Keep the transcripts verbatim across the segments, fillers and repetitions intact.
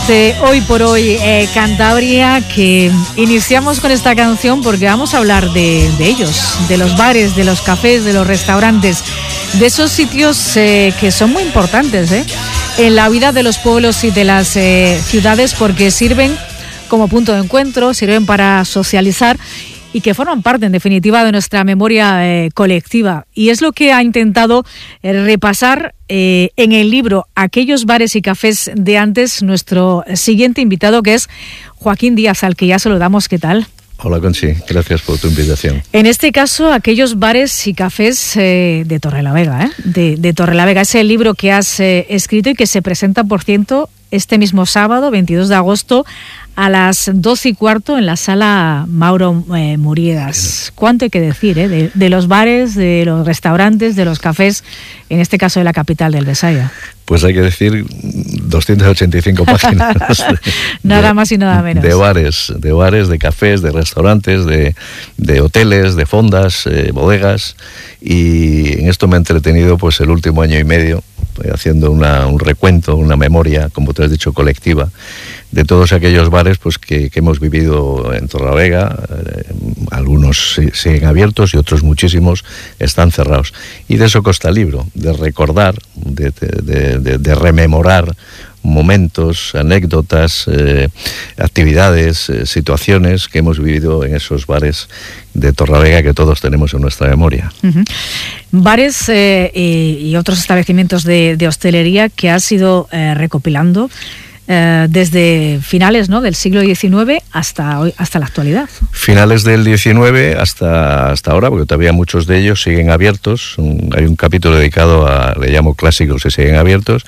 este Hoy por Hoy eh, Cantabria, que iniciamos con esta canción porque vamos a hablar de, de ellos, de los bares, de los cafés, de los restaurantes, de esos sitios eh, que son muy importantes ¿eh? en la vida de los pueblos y de las eh, ciudades, porque sirven como punto de encuentro, sirven para socializar y que forman parte, en definitiva, de nuestra memoria eh, colectiva. Y es lo que ha intentado eh, repasar eh, en el libro Aquellos bares y cafés de antes nuestro siguiente invitado, que es Joaquín Díaz, al que ya saludamos. ¿Qué tal? Hola, Conchi. Gracias por tu invitación. En este caso, Aquellos bares y cafés eh, de Torrelavega, ¿eh? de, de Torrelavega. Es el libro que has eh, escrito y que se presenta, por cierto, este mismo sábado, veintidós de agosto, a las doce y cuarto en la sala Mauro eh, Muriedas. ¿Cuánto hay que decir eh? de, de los bares, de los restaurantes, de los cafés, en este caso de la capital del Besaya? Pues hay que decir doscientas ochenta y cinco páginas. De, nada más y nada menos. De bares, de bares, de cafés, de restaurantes, de, de hoteles, de fondas, eh, bodegas. Y en esto me he entretenido pues el último año y medio haciendo una, un recuento, una memoria, como tú has dicho, colectiva, de todos aquellos bares pues que, que hemos vivido en Torrelavega. Eh, algunos siguen abiertos y otros muchísimos están cerrados. Y de eso consta el libro, de recordar, de, de, de, de rememorar momentos, anécdotas, eh, actividades, eh, situaciones que hemos vivido en esos bares de Torrelavega que todos tenemos en nuestra memoria. Uh-huh. Bares eh, y, y otros establecimientos de, de hostelería que has ido eh, recopilando eh, desde finales, ¿no?, del siglo diecinueve hasta hoy, hasta la actualidad. Finales del diecinueve hasta, hasta ahora, porque todavía muchos de ellos siguen abiertos. Un, hay un capítulo dedicado a, le llamo clásicos que siguen abiertos.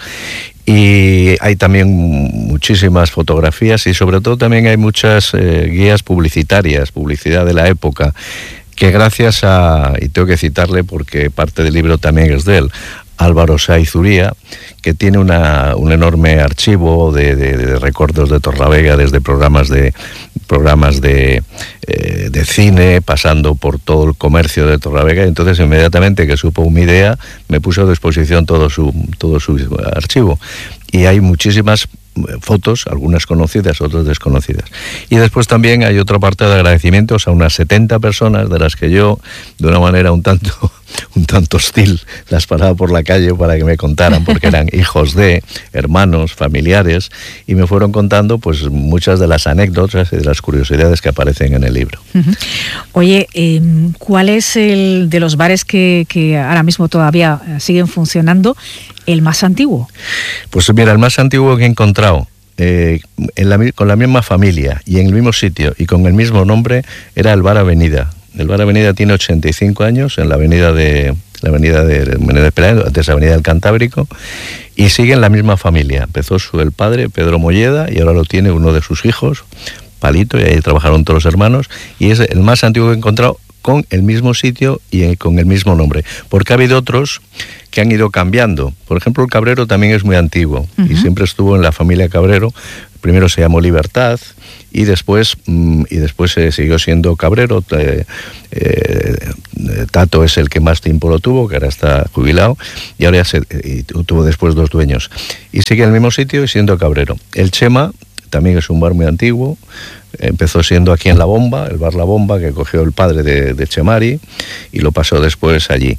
Y hay también muchísimas fotografías y sobre todo también hay muchas eh, guías publicitarias, publicidad de la época, que gracias a, y tengo que citarle porque parte del libro también es de él, Álvaro Saiz Uría, que tiene una, un enorme archivo de, de, de recuerdos de Torrelavega, desde programas de programas de, eh, de cine, pasando por todo el comercio de Torrelavega. Entonces, inmediatamente que supo mi idea, me puso a disposición todo su, todo su archivo. Y hay muchísimas fotos, algunas conocidas, otras desconocidas. Y después también hay otra parte de agradecimientos a unas setenta personas de las que yo, de una manera un tanto un tanto hostil, las paraba por la calle para que me contaran, porque eran hijos de, hermanos, familiares, y me fueron contando pues muchas de las anécdotas y de las curiosidades que aparecen en el libro. Uh-huh. Oye, eh, ¿cuál es el de los bares que, que ahora mismo todavía siguen funcionando, el más antiguo? Pues mira, el más antiguo que he encontrado, eh, en la, con la misma familia y en el mismo sitio y con el mismo nombre, era el Bar Avenida. El Bar Avenida tiene ochenta y cinco años en la avenida de la avenida de Menéndez Pelayo, antes la avenida del Cantábrico, y sigue en la misma familia. Empezó su, el padre, Pedro Molleda, y ahora lo tiene uno de sus hijos, Palito, y ahí trabajaron todos los hermanos, y es el más antiguo que he encontrado con el mismo sitio y con el mismo nombre, porque ha habido otros que han ido cambiando. Por ejemplo, el Cabrero también es muy antiguo, uh-huh. y siempre estuvo en la familia Cabrero. Primero se llamó Libertad y después mmm, y después se eh, siguió siendo Cabrero. Eh, eh, Tato es el que más tiempo lo tuvo, que ahora está jubilado, y ahora ya se, y tuvo después dos dueños. Y sigue en el mismo sitio y siendo Cabrero. El Chema también es un bar muy antiguo. Empezó siendo aquí en La Bomba, el bar La Bomba, que cogió el padre de, de Chemari y lo pasó después allí.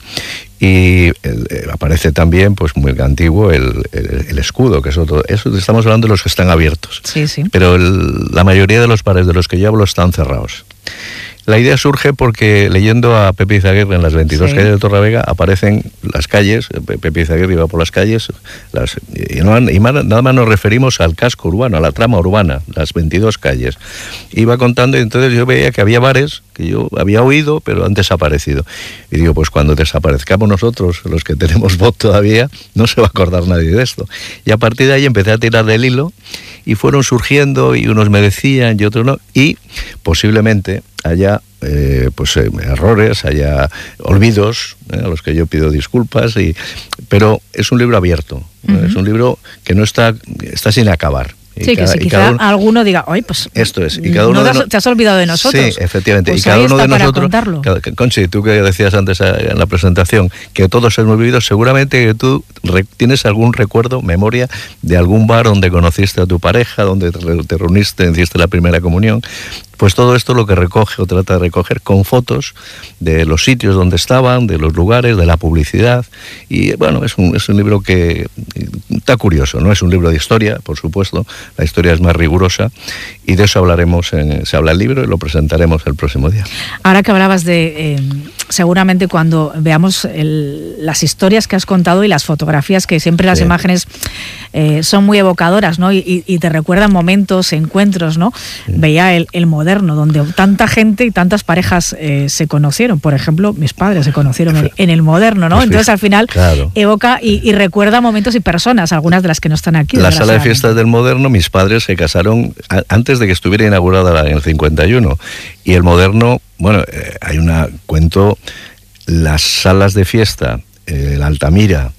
Y el, eh, aparece también, pues muy antiguo, el, el, el Escudo, que es otro. Eso, estamos hablando de los que están abiertos. Sí, sí. Pero el, la mayoría de los bares de los que yo hablo están cerrados. La idea surge porque leyendo a Pepe Izaguirre en las veintidós sí. calles de Torrelavega aparecen las calles. Pepe Izaguirre iba por las calles las, y, no, y nada más nos referimos al casco urbano, a la trama urbana, las veintidós calles. Iba contando y entonces yo veía que había bares que yo había oído pero han desaparecido. Y digo, pues cuando desaparezcamos nosotros, los que tenemos voz todavía, no se va a acordar nadie de esto. Y a partir de ahí empecé a tirar del hilo y fueron surgiendo y unos me decían y otros no, y posiblemente haya eh, pues eh, errores, haya olvidos, eh, a los que yo pido disculpas, y, pero es un libro abierto, uh-huh. es un libro que no está, está sin acabar. Y sí, cada, que si quizá uno, alguno diga, oye, pues esto es, y cada uno no de te, has, no... te has olvidado de nosotros. Sí, efectivamente, pues y cada uno de nosotros, cada, Conchi, tú que decías antes en la presentación que todos hemos vivido, seguramente que tú re, tienes algún recuerdo, memoria de algún bar donde conociste a tu pareja, donde te, te reuniste, hiciste la primera comunión. Pues todo esto lo que recoge o trata de recoger con fotos de los sitios donde estaban, de los lugares, de la publicidad. Y bueno, es un, es un libro que está curioso, no es un libro de historia, por supuesto, la historia es más rigurosa y de eso hablaremos, en, se habla el libro y lo presentaremos el próximo día. Ahora que hablabas de, eh, seguramente cuando veamos el, las historias que has contado y las fotografías, que siempre las sí. imágenes eh, son muy evocadoras, ¿no? Y, y te recuerdan momentos, encuentros, ¿no? Sí. Veía el, el modelo donde tanta gente y tantas parejas eh, se conocieron. Por ejemplo, mis padres se conocieron en, en el moderno, ¿no? Entonces al final claro. evoca y, y recuerda momentos y personas, algunas de las que no están aquí. La sala de fiestas del moderno, mis padres se casaron a, antes de que estuviera inaugurada en el cincuenta y uno. Y el moderno, bueno, eh, hay una, cuento, las salas de fiesta, eh, el Altamira,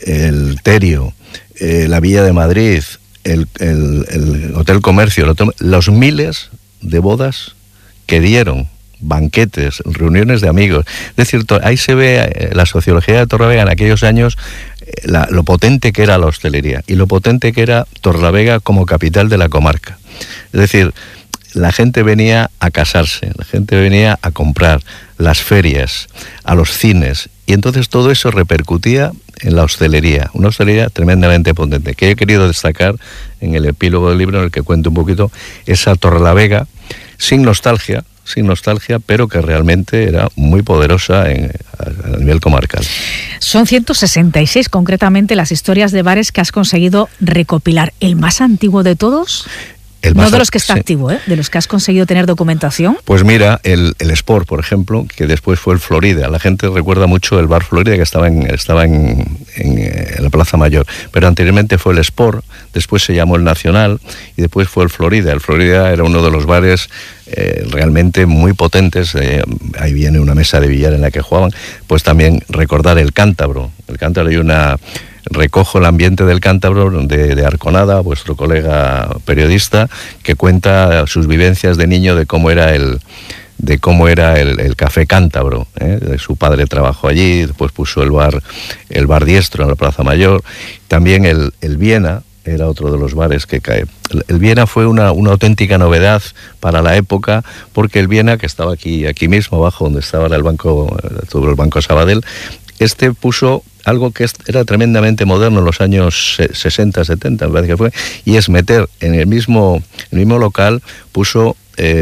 el Terio, eh, la Villa de Madrid, el, el, el Hotel Comercio, el hotel, los miles de bodas que dieron, banquetes, reuniones de amigos. Es decir, ahí se ve la sociología de Torrelavega en aquellos años, la, lo potente que era la hostelería y lo potente que era Torrelavega como capital de la comarca. Es decir, la gente venía a casarse, la gente venía a comprar, las ferias, a los cines, y entonces todo eso repercutía en la hostelería, una hostelería tremendamente potente, que he querido destacar en el epílogo del libro en el que cuento un poquito esa Torrelavega, sin nostalgia, sin nostalgia, pero que realmente era muy poderosa en, a, a nivel comarcal. Son ciento sesenta y seis concretamente las historias de bares que has conseguido recopilar. ¿El más antiguo de todos? El no de los que está sí. activo, ¿eh? De los que has conseguido tener documentación. Pues mira, el, el Sport, por ejemplo, que después fue el Florida. La gente recuerda mucho el bar Florida, que estaba en, estaba en, en, en la Plaza Mayor. Pero anteriormente fue el Sport, después se llamó el Nacional y después fue el Florida. El Florida era uno de los bares eh, realmente muy potentes. Eh, ahí viene una mesa de billar en la que jugaban. Pues también recordar el Cántabro. El Cántabro hay una... Recojo el ambiente del Cántabro de, de Arconada, vuestro colega periodista, que cuenta sus vivencias de niño de cómo era el de cómo era el, el café Cántabro, ¿eh? Su padre trabajó allí, después puso el bar el bar Diestro en la Plaza Mayor. También el, el Viena era otro de los bares que cae. El, el Viena fue una, una auténtica novedad para la época, porque el Viena, que estaba aquí, aquí mismo abajo donde estaba el banco, sobre el Banco Sabadell, este puso algo que era tremendamente moderno en los años sesenta, setenta, me parece que fue, y es meter en el mismo, el mismo local, puso, eh,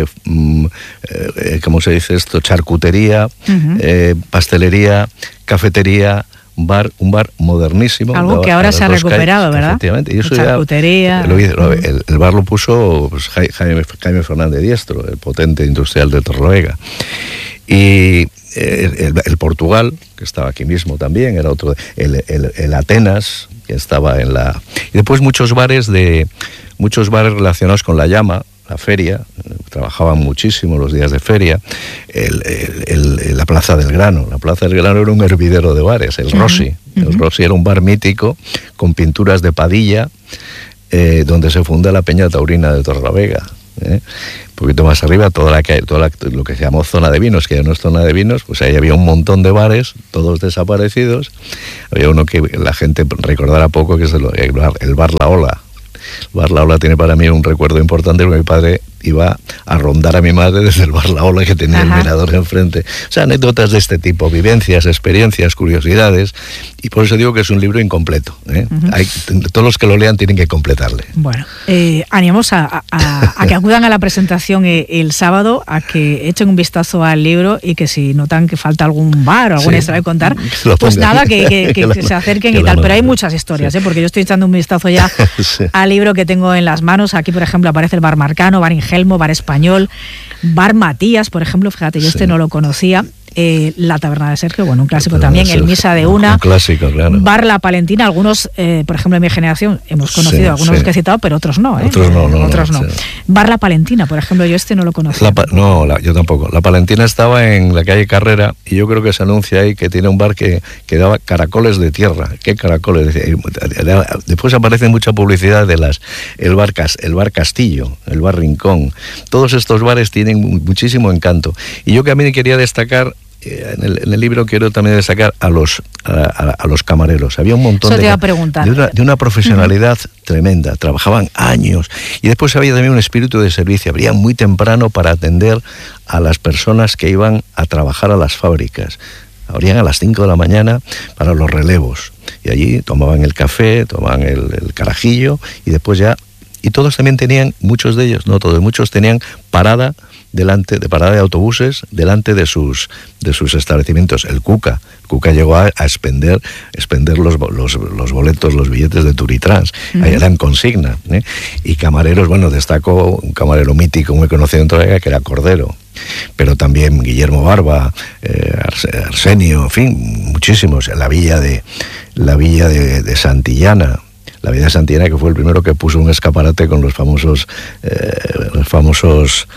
eh, ¿cómo se dice esto?, charcutería, uh-huh. eh, pastelería, cafetería, bar, un bar modernísimo. Algo que ahora se ha recuperado, calles, ¿verdad? Efectivamente. Y eso charcutería. Ya, lo, lo, el, el bar lo puso pues, Jaime, Jaime Fernández Diestro, el potente industrial de Torrelavega. Y el, el, el Portugal, que estaba aquí mismo también, era otro, el, el, el Atenas, que estaba en la... Y después muchos bares de muchos bares relacionados con la llama, la feria, trabajaban muchísimo los días de feria, el, el, el, la Plaza del Grano. La Plaza del Grano era un hervidero de bares, el Rossi. Uh-huh. El Rossi era un bar mítico con pinturas de Padilla, eh, donde se funda la Peña Taurina de Torrelavega. ¿eh? Un poquito más arriba, toda la que toda la, lo que se llamó zona de vinos, que ya no es zona de vinos, pues ahí había un montón de bares, todos desaparecidos. Había uno que la gente recordará poco, que es el, el, bar, el bar La Ola. El bar La Ola tiene para mí un recuerdo importante, porque mi padre iba a rondar a mi madre desde el bar La Ola, que tenía Ajá. el mirador enfrente. O sea, anécdotas de este tipo, vivencias, experiencias, curiosidades, y por eso digo que es un libro incompleto. ¿eh? Uh-huh. Hay, todos los que lo lean tienen que completarle. Bueno, eh, animamos a, a, a que acudan a la presentación el, el sábado, a que echen un vistazo al libro y que si notan que falta algún bar o alguna sí, extra de contar, pues nada, que, que, que, que se acerquen que y tal. Pero hay muchas historias, sí. ¿eh? Porque yo estoy echando un vistazo ya sí. al libro que tengo en las manos. Aquí, por ejemplo, aparece el Bar Marcano, Bar Ingelmo, Bar Español, Bar Matías, por ejemplo, fíjate, yo sí. este no lo conocía. eh, la Taberna de Sergio, bueno, un clásico también, el Misa de Una. Un clásico, claro. Bar La Palentina, algunos, eh, por ejemplo, en mi generación hemos conocido sí, algunos sí. que he citado, pero otros no, ¿eh? Otros no, no. Otros no. no sí. Bar La Palentina, por ejemplo, yo este no lo conocía. La, no, la, yo tampoco. La Palentina estaba en la calle Carrera y yo creo que se anuncia ahí que tiene un bar que, que daba caracoles de tierra. ¿Qué caracoles? Después aparece mucha publicidad de las el bar, el bar Castillo, el bar Rincón. Todos estos bares tienen muchísimo encanto. Y yo que a mí quería destacar, en el, en el libro quiero también destacar a los a, a, a los camareros. Había un montón Eso de, te iba a preguntar. de, una, de una profesionalidad uh-huh. tremenda. Trabajaban años y después había también un espíritu de servicio. Abrían muy temprano para atender a las personas que iban a trabajar a las fábricas. Abrían a las cinco de la mañana para los relevos y allí tomaban el café, tomaban el, el carajillo y después ya, y todos también tenían, muchos de ellos, no todos, muchos tenían parada delante de parada de autobuses delante de sus de sus establecimientos. El Cuca, el Cuca llegó a, a expender expender los, los los boletos, los billetes de Turitrans, uh-huh. ahí eran consigna, ¿eh? Y camareros, bueno, destacó un camarero mítico muy conocido en toda la que era Cordero, pero también Guillermo Barba, eh, Arsenio, en fin, muchísimos. La villa de la villa de, de Santillana. La Villa de Santillana, que fue el primero que puso un escaparate con los famosos eh, los famosos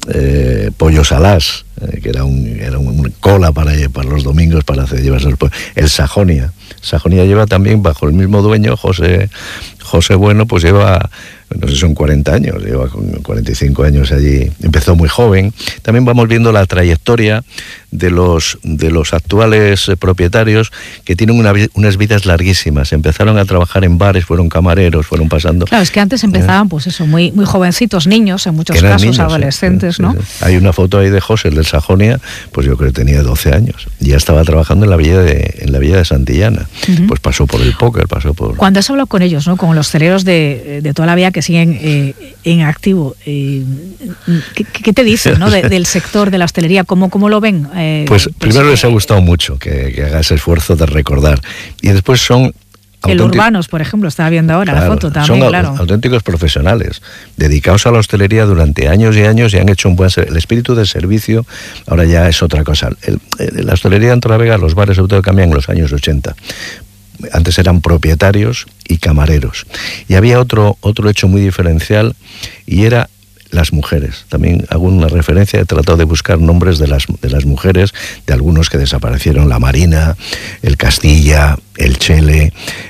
eh, pollos alás, eh, que era un era un cola para, para los domingos para hacer llevarse el pollo. El Sajonia. Sajonia lleva también bajo el mismo dueño, José José Bueno, pues lleva, no sé, son cuarenta años, lleva cuarenta y cinco años allí, empezó muy joven. También vamos viendo la trayectoria de los de los actuales eh, propietarios que tienen una, unas vidas larguísimas. Empezaron a trabajar en bares, fueron camareros, fueron pasando. Claro, es que antes empezaban, pues eso, muy muy jovencitos, niños, en muchos casos, niños, adolescentes, sí, ¿no? Sí, sí. Hay una foto ahí de José, el del Sajonia, pues yo creo que tenía doce años. Ya estaba trabajando en la villa de en la villa de Santillana. Uh-huh. Pues pasó por el póker, pasó por. Cuando has hablado con ellos, ¿no? Con los hosteleros de, de toda la vida que siguen eh, en activo, eh, ¿qué, ¿qué te dicen, ¿no? de, del sector de la hostelería? ¿Cómo, cómo lo ven? Eh, pues primero les ha gustado mucho que, que haga ese esfuerzo de recordar. Y después son... El Urbanos, por ejemplo, estaba viendo ahora claro, la foto también, son claro. auténticos profesionales, dedicados a la hostelería durante años y años y han hecho un buen... El espíritu de servicio ahora ya es otra cosa. El, el, la hostelería en Torrelavega, los bares sobre todo cambian en los años ochenta. Antes eran propietarios y camareros. Y había otro, otro hecho muy diferencial y era las mujeres. También hago una referencia, he tratado de buscar nombres de las, de las mujeres, de algunos que desaparecieron, la Marina, el Castilla, el Chele,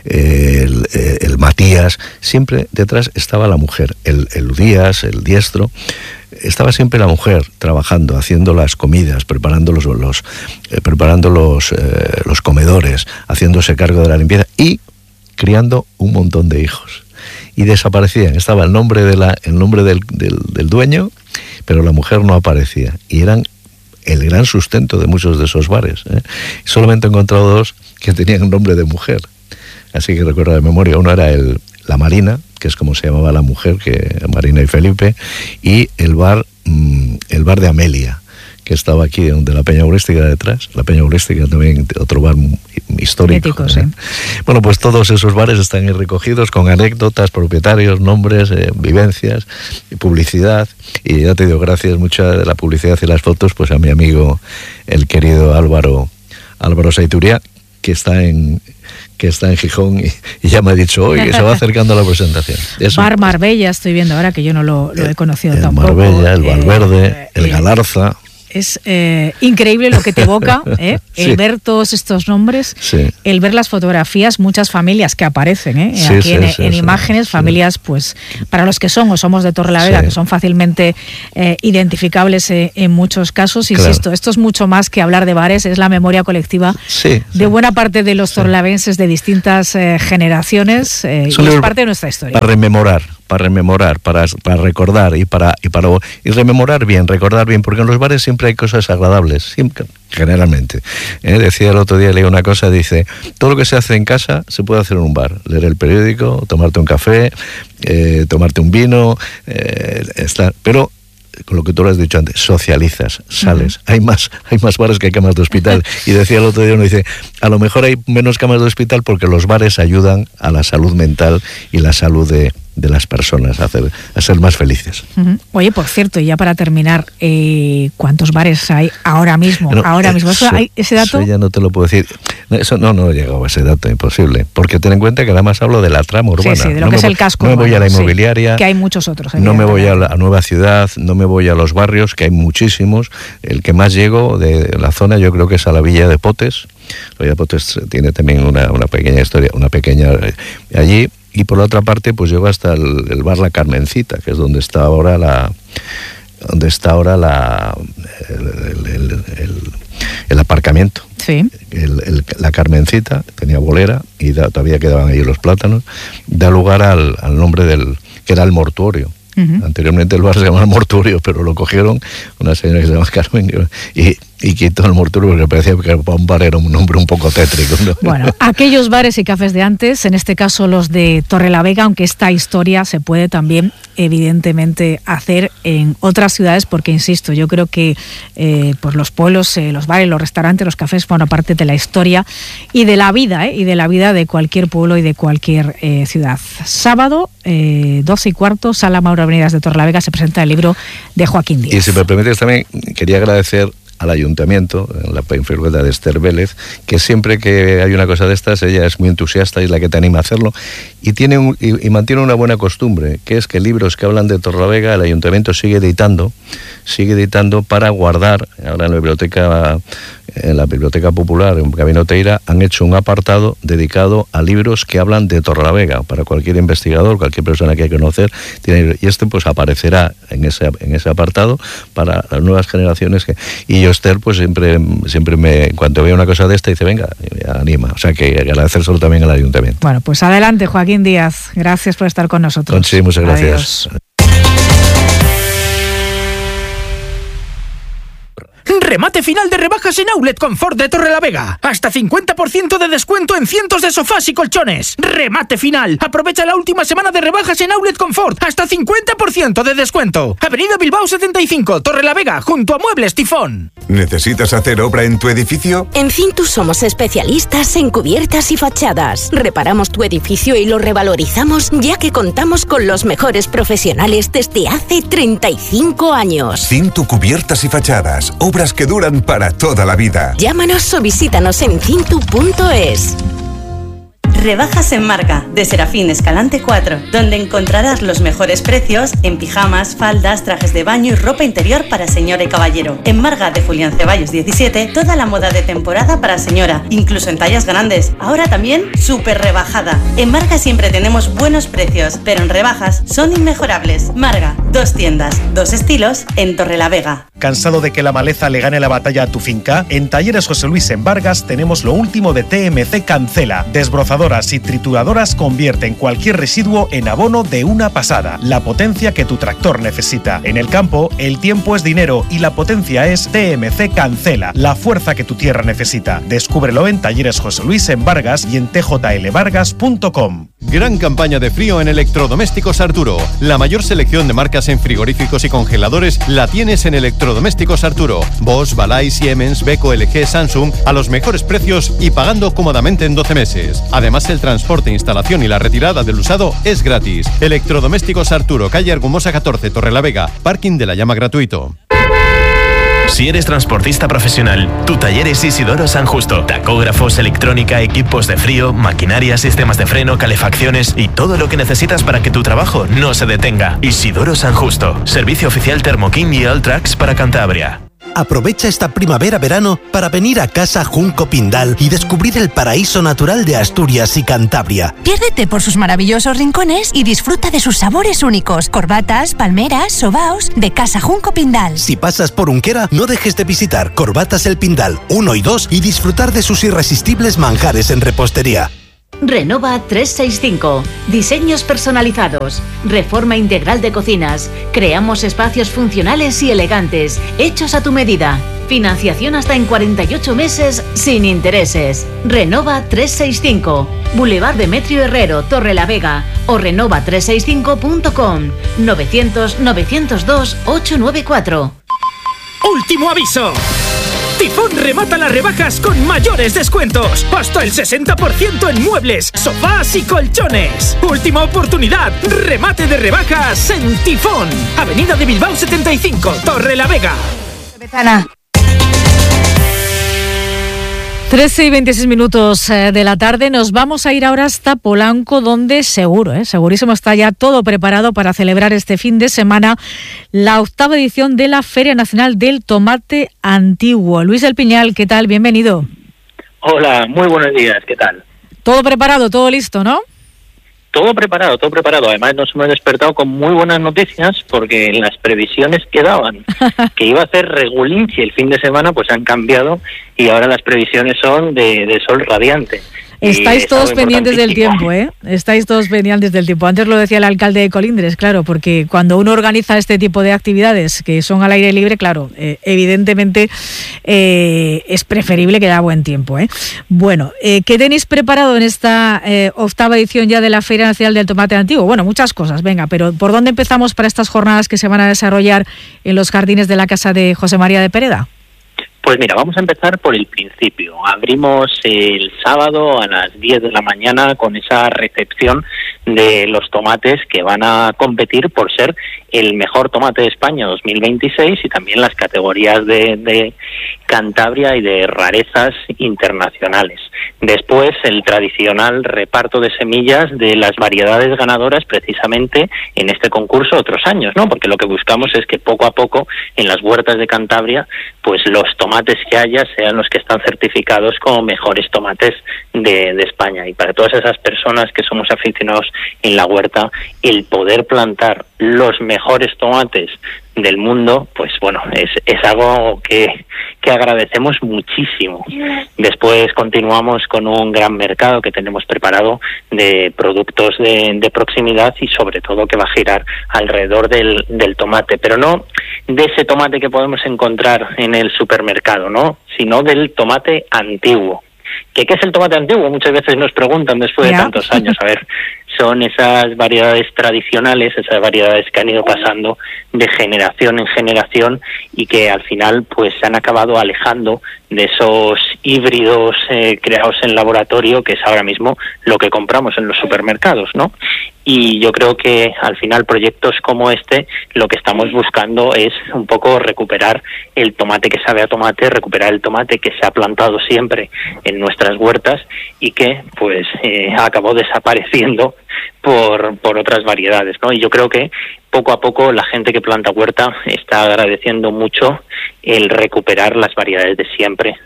el, el Matías. Siempre detrás estaba la mujer, el, el Udías, el Diestro. Estaba siempre la mujer trabajando, haciendo las comidas, preparando los, los, eh, preparando los, eh, los comedores, haciéndose cargo de la limpieza y criando un montón de hijos. Y desaparecían. Estaba el nombre, de la, el nombre del, del, del dueño, pero la mujer no aparecía. Y eran el gran sustento de muchos de esos bares. ¿eh? Solamente he encontrado dos que tenían un nombre de mujer. Así que recuerdo de memoria. Uno era el, la Marina, que es como se llamaba la mujer, que Marina y Felipe, y el bar, mmm, el bar de Amelia, que estaba aquí de la Peña Aurística detrás. La Peña Aurística también, otro bar histórico. Mítico, ¿eh? Sí. Bueno, pues todos esos bares están ahí recogidos con anécdotas, propietarios, nombres, eh, vivencias, y publicidad. Y ya te digo, gracias mucha de la publicidad y las fotos, pues a mi amigo, el querido Álvaro, Álvaro Saituria, que está en... que está en Gijón y, y ya me ha dicho hoy que se va acercando a la presentación. Eso. Bar Marbella, estoy viendo ahora que yo no lo, lo he conocido el tampoco. Marbella, el Valverde, eh, el Galarza. Es eh, increíble lo que te evoca, ¿eh? el sí. ver todos estos nombres, sí. el ver las fotografías, muchas familias que aparecen ¿eh? sí, aquí sí, en, sí, en sí, imágenes, sí. familias, pues para los que son o somos de Torrelavega, sí. que son fácilmente eh, identificables eh, en muchos casos. Insisto, claro. esto es mucho más que hablar de bares, es la memoria colectiva sí, de sí. buena parte de los torrelavenses de distintas eh, generaciones eh, y es parte de nuestra historia. Para rememorar. para rememorar, para, para recordar y para y para y rememorar bien, recordar bien, porque en los bares siempre hay cosas agradables, siempre, generalmente. ¿Eh? Decía el otro día, leí una cosa, dice, todo lo que se hace en casa se puede hacer en un bar, leer el periódico, tomarte un café, eh, tomarte un vino, eh, estar, pero con lo que tú lo has dicho antes, socializas, sales. Uh-huh. Hay más, hay más bares que hay camas de hospital. Y decía el otro día, uno dice, a lo mejor hay menos camas de hospital porque los bares ayudan a la salud mental y la salud de, de las personas, a, hacer, a ser más felices. Uh-huh. Oye, por cierto, y ya para terminar, eh, ¿cuántos bares hay ahora mismo? No, ahora mismo, ¿Eso, eso, hay ese dato? Eso ya no te lo puedo decir. Eso no, no he llegado a ese dato, imposible. Porque ten en cuenta que además hablo de la trama urbana. Sí, sí, de lo no que es voy, el casco No me voy urbano, a la inmobiliaria. Sí, que hay muchos otros. No me voy a la a Nueva Ciudad, no me voy a los barrios, que hay muchísimos. El que más llego de la zona yo creo que es a la Villa de Potes. La Villa de Potes tiene también una, una pequeña historia, una pequeña allí. Y por la otra parte, pues llego hasta el, el bar La Carmencita, que es donde está ahora la... donde está ahora la el, el, el, el, el aparcamiento. Sí. El, el, la Carmencita tenía bolera y da, todavía quedaban ahí los plátanos. Da lugar al, al nombre del... que era el mortuorio. Uh-huh. Anteriormente el bar se llamaba Mortuorio, pero lo cogieron una señora que se llama Carmen y, y quitó el mortuorio porque parecía que un bar era un nombre un poco tétrico, ¿no? Bueno, aquellos bares y cafés de antes, en este caso los de Torrelavega, aunque esta historia se puede también evidentemente hacer en otras ciudades, porque insisto, yo creo que eh, pues los pueblos, eh, los bares, los restaurantes, los cafés forman parte de la historia y de la vida, eh, y de la vida de cualquier pueblo y de cualquier eh, ciudad. Sábado, eh, doce y cuarto, Sala Mauro Avenidas de Torrelavega, se presenta el libro de Joaquín Díaz. Y si me permites también, quería agradecer al ayuntamiento, en la figura de Esther Vélez, que siempre que hay una cosa de estas, ella es muy entusiasta y es la que te anima a hacerlo, y tiene un, y, y mantiene una buena costumbre, que es que libros que hablan de Torrelavega el ayuntamiento sigue editando, sigue editando para guardar. Ahora en la biblioteca, en la biblioteca popular, en Gabino Teira, han hecho un apartado dedicado a libros que hablan de Torrelavega, para cualquier investigador, cualquier persona que hay que conocer, tiene, y este pues aparecerá en ese, en ese apartado para las nuevas generaciones. Que, y yo, Esther, pues siempre, siempre me, cuando veo una cosa de esta, dice, venga, anima. O sea que agradecérselo también al ayuntamiento. Bueno, pues adelante, Joaquín Díaz. Gracias por estar con nosotros. Sí, muchas gracias. Adiós. Remate final de rebajas en Outlet Confort de Torrelavega. Hasta cincuenta por ciento de descuento en cientos de sofás y colchones. Remate final. Aprovecha la última semana de rebajas en Outlet Confort. Hasta cincuenta por ciento de descuento. Avenida Bilbao setenta y cinco, Torrelavega, junto a Muebles Tifón. ¿Necesitas hacer obra en tu edificio? En Cintus somos especialistas en cubiertas y fachadas. Reparamos tu edificio y lo revalorizamos, ya que contamos con los mejores profesionales desde hace treinta y cinco años. Cintu Cubiertas y Fachadas. Obras que duran para toda la vida. Llámanos o visítanos en cintu punto es. Rebajas en Marga, de Serafín Escalante cuatro, donde encontrarás los mejores precios en pijamas, faldas, trajes de baño y ropa interior para señora y caballero. En Marga, de Julián Ceballos diecisiete, toda la moda de temporada para señora, incluso en tallas grandes. Ahora también súper rebajada. En Marga siempre tenemos buenos precios, pero en rebajas son inmejorables. Marga, dos tiendas, dos estilos en Torrelavega. ¿Cansado de que la maleza le gane la batalla a tu finca? En Talleres José Luis en Vargas tenemos lo último de T M C Cancela. Desbrozadoras y trituradoras convierten cualquier residuo en abono de una pasada. La potencia que tu tractor necesita. En el campo, el tiempo es dinero y la potencia es T M C Cancela. La fuerza que tu tierra necesita. Descúbrelo en Talleres José Luis en Vargas y en t j l vargas punto com. Gran campaña de frío en Electrodomésticos Arturo. La mayor selección de marcas en frigoríficos y congeladores la tienes en Electrodomésticos Arturo. Bosch, Balay, Siemens, Beko, L G, Samsung a los mejores precios y pagando cómodamente en doce meses. Además, el transporte, instalación y la retirada del usado es gratis. Electrodomésticos Arturo, calle Argumosa catorce, Torrelavega. Parking de la Llama gratuito. Si eres transportista profesional, tu taller es Isidoro San Justo. Tacógrafos, electrónica, equipos de frío, maquinaria, sistemas de freno, calefacciones y todo lo que necesitas para que tu trabajo no se detenga. Isidoro San Justo. Servicio oficial Thermoking y Alltrax para Cantabria. Aprovecha esta primavera-verano para venir a Casa Junco Pindal y descubrir el paraíso natural de Asturias y Cantabria. Piérdete por sus maravillosos rincones y disfruta de sus sabores únicos. Corbatas, palmeras, sobaos de Casa Junco Pindal. Si pasas por Unquera, no dejes de visitar Corbatas El Pindal uno y dos y disfrutar de sus irresistibles manjares en repostería. Renova trescientos sesenta y cinco. Diseños personalizados. Reforma integral de cocinas. Creamos espacios funcionales y elegantes, hechos a tu medida. Financiación hasta en cuarenta y ocho meses sin intereses. Renova trescientos sesenta y cinco. Boulevard Demetrio Herrero, Torrelavega o renova trescientos sesenta y cinco punto com. novecientos, novecientos dos, ochocientos noventa y cuatro. Último aviso. Tifón remata las rebajas con mayores descuentos. Hasta el sesenta por ciento en muebles, sofás y colchones. Última oportunidad. Remate de rebajas en Tifón. Avenida de Bilbao setenta y cinco, Torre la Vega. trece y veintiséis minutos de la tarde. Nos vamos a ir ahora hasta Polanco, donde seguro, ¿eh? segurísimo está ya todo preparado para celebrar este fin de semana la octava edición de la Feria Nacional del Tomate Antiguo. Luis del Piñal, ¿qué tal? Bienvenido. Hola, muy buenos días, ¿qué tal? Todo preparado, todo listo, ¿no? Todo preparado, todo preparado. Además nos hemos despertado con muy buenas noticias porque las previsiones que daban que iba a ser regulinchi el fin de semana pues han cambiado y ahora las previsiones son de, de sol radiante. Estáis todos pendientes del tiempo, ¿eh? Estáis todos pendientes del tiempo. Antes lo decía el alcalde de Colindres, claro, porque cuando uno organiza este tipo de actividades que son al aire libre, claro, eh, evidentemente eh, es preferible que da buen tiempo, ¿eh? Bueno, eh, ¿qué tenéis preparado en esta eh, octava edición ya de la Feria Nacional del Tomate Antiguo? Bueno, muchas cosas, venga, pero ¿por dónde empezamos para estas jornadas que se van a desarrollar en los jardines de la casa de José María de Pereda? Pues mira, vamos a empezar por el principio. Abrimos el sábado a las diez de la mañana con esa recepción de los tomates que van a competir por ser el mejor tomate de España dos mil veintiséis y también las categorías de, de Cantabria y de rarezas internacionales. Después, el tradicional reparto de semillas de las variedades ganadoras precisamente en este concurso otros años, ¿no? Porque lo que buscamos es que poco a poco en las huertas de Cantabria, pues los tomates que haya sean los que están certificados como mejores tomates de, de España. Y para todas esas personas que somos aficionados en la huerta, el poder plantar los mejores tomates del mundo, pues bueno, es, es algo que, que agradecemos muchísimo. Después continuamos con un gran mercado que tenemos preparado de productos de, de proximidad y sobre todo que va a girar alrededor del, del tomate, pero no de ese tomate que podemos encontrar en el supermercado, ¿no? Sino del tomate antiguo. ¿Qué, ¿Qué es el tomate antiguo? Muchas veces nos preguntan después de tantos años. A ver, son esas variedades tradicionales, esas variedades que han ido pasando de generación en generación y que al final pues se han acabado alejando de esos híbridos eh, creados en laboratorio, que es ahora mismo lo que compramos en los supermercados, ¿no? Y yo creo que al final proyectos como este lo que estamos buscando es un poco recuperar el tomate que sabe a tomate, recuperar el tomate que se ha plantado siempre en nuestras huertas y que pues eh, acabó desapareciendo por, por otras variedades, ¿no? Y yo creo que poco a poco la gente que planta huerta está agradeciendo mucho el recuperar las variedades de siempre.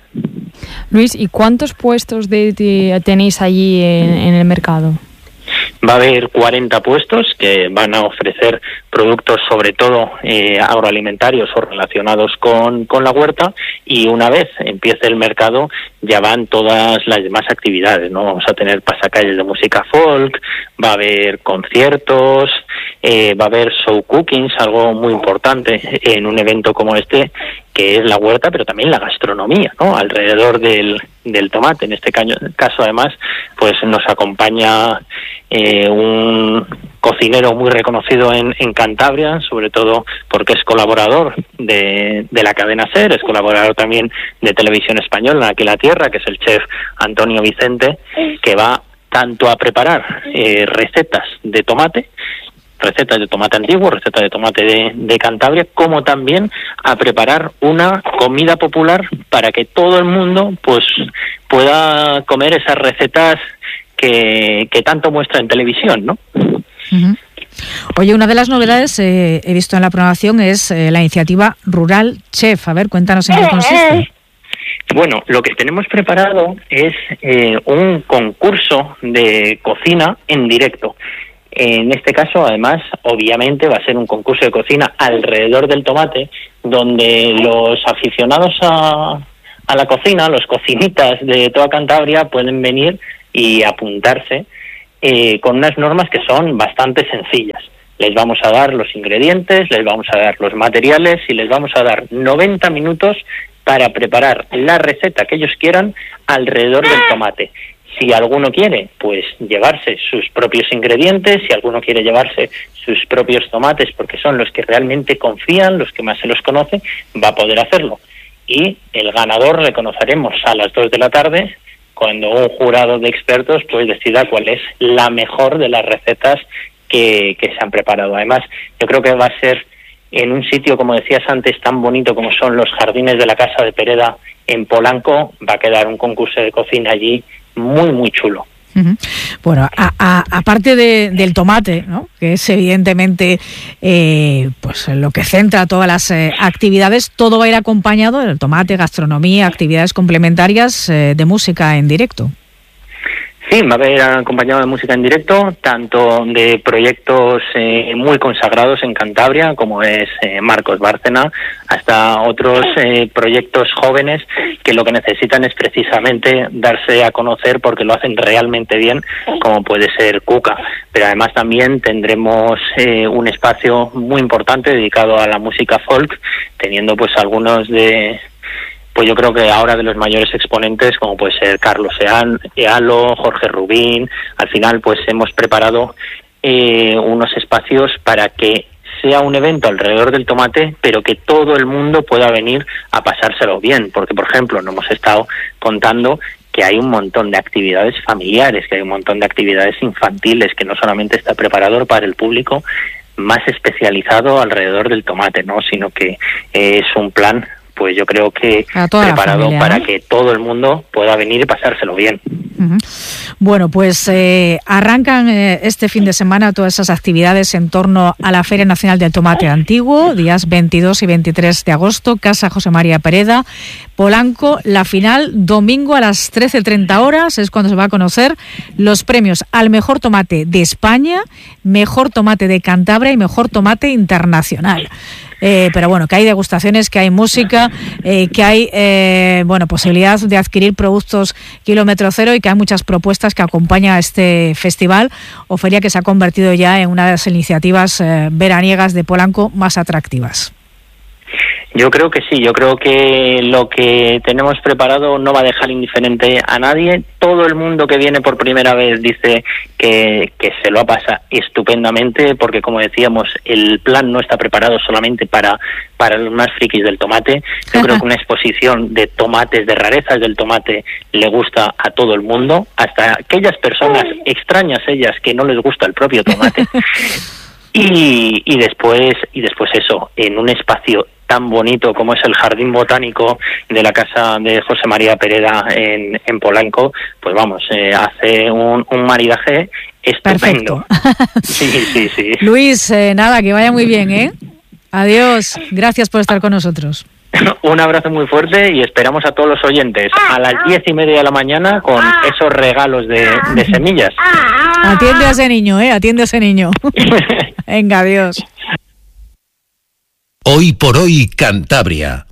Luis, ¿y cuántos puestos de, de, tenéis allí en, en el mercado? Va a haber cuarenta puestos que van a ofrecer productos sobre todo eh, agroalimentarios o relacionados con, con la huerta, y una vez empiece el mercado ya van todas las demás actividades, ¿no? Vamos a tener pasacalles de música folk, va a haber conciertos, eh, va a haber show cookings, algo muy importante en un evento como este, que es la huerta, pero también la gastronomía, ¿no? Alrededor del, del tomate. En este caso, además, pues nos acompaña eh, un cocinero muy reconocido en, en Cantabria, sobre todo porque es colaborador de, de la cadena SER, es colaborador también de Televisión Española, Aquí la Tierra, que es el chef Antonio Vicente, que va tanto a preparar eh, recetas de tomate, recetas de tomate antiguo, recetas de tomate de, de Cantabria, como también a preparar una comida popular para que todo el mundo pues pueda comer esas recetas que, que tanto muestra en televisión, ¿no? Uh-huh. Oye, una de las novedades eh, he visto en la programación es eh, la iniciativa Rural Chef. A ver, cuéntanos en qué consiste. Bueno, lo que tenemos preparado es eh, un concurso de cocina en directo. En este caso, además, obviamente va a ser un concurso de cocina alrededor del tomate, donde los aficionados a, a la cocina, los cocinitas de toda Cantabria, pueden venir y apuntarse eh, con unas normas que son bastante sencillas. Les vamos a dar los ingredientes, les vamos a dar los materiales y les vamos a dar noventa minutos para preparar la receta que ellos quieran alrededor del tomate. Si alguno quiere, pues llevarse sus propios ingredientes, si alguno quiere llevarse sus propios tomates, porque son los que realmente confían, los que más se los conoce, va a poder hacerlo. y el ganador reconoceremos a las dos de la tarde cuando un jurado de expertos pues decida cuál es la mejor de las recetas que, que se han preparado. Además, yo creo que va a ser en un sitio, como decías antes, tan bonito como son los jardines de la Casa de Pereda en Polanco. Va a quedar un concurso de cocina allí muy, muy chulo. Uh-huh. Bueno, a, a, aparte de, del tomate, ¿no?, que es evidentemente eh, pues lo que centra todas las eh, actividades, todo va a ir acompañado del tomate, gastronomía, actividades complementarias eh, de música en directo. Sí, va a haber acompañado de música en directo, tanto de proyectos eh, muy consagrados en Cantabria, como es eh, Marcos Bárcena, hasta otros eh, proyectos jóvenes que lo que necesitan es precisamente darse a conocer porque lo hacen realmente bien, como puede ser Cuca. Pero además también tendremos eh, un espacio muy importante dedicado a la música folk, teniendo pues algunos de... pues yo creo que ahora de los mayores exponentes, como puede ser Carlos Ealo, Jorge Rubín. Al final pues hemos preparado eh, unos espacios para que sea un evento alrededor del tomate, pero que todo el mundo pueda venir a pasárselo bien, porque por ejemplo nos hemos estado contando que hay un montón de actividades familiares, que hay un montón de actividades infantiles, que no solamente está preparado para el público más especializado alrededor del tomate, no, sino que eh, es un plan, pues yo creo que preparado familia, para, ¿no?, que todo el mundo pueda venir y pasárselo bien. Uh-huh. Bueno, pues eh, arrancan eh, este fin de semana todas esas actividades en torno a la Feria Nacional del Tomate Antiguo, días veintidós y veintitrés de agosto, Casa José María Pereda, Polanco. La final, domingo a las trece treinta horas, es cuando se va a conocer los premios al mejor tomate de España, mejor tomate de Cantabria y mejor tomate internacional. Eh, pero bueno, que hay degustaciones, que hay música, eh, que hay eh, bueno, posibilidad de adquirir productos kilómetro cero y que hay muchas propuestas que acompañan a este festival o feria que se ha convertido ya en una de las iniciativas eh, veraniegas de Polanco más atractivas. Yo creo que sí, yo creo que lo que tenemos preparado no va a dejar indiferente a nadie. Todo el mundo que viene por primera vez dice que, que se lo ha pasado estupendamente, porque como decíamos, el plan no está preparado solamente para, para los más frikis del tomate. Yo creo que una exposición de tomates, de rarezas del tomate, le gusta a todo el mundo, hasta aquellas personas extrañas ellas que no les gusta el propio tomate. Y, y después y después eso, en un espacio tan bonito como es el Jardín Botánico de la Casa de José María Pereda en, en Polanco, pues vamos, eh, hace un, un maridaje estupendo. Perfecto. Sí, sí, sí. Luis, eh, nada, que vaya muy bien, ¿eh? Adiós, gracias por estar con nosotros. Un abrazo muy fuerte y esperamos a todos los oyentes a las diez y media de la mañana con esos regalos de, de semillas. Atiende a ese niño, ¿eh? Atiende a ese niño. Venga, adiós. Hoy por hoy, Cantabria.